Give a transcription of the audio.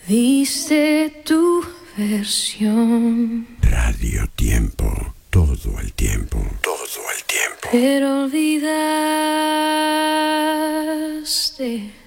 Diste tu versión. Radio Tiempo, todo el tiempo, todo el tiempo. Pero olvidaste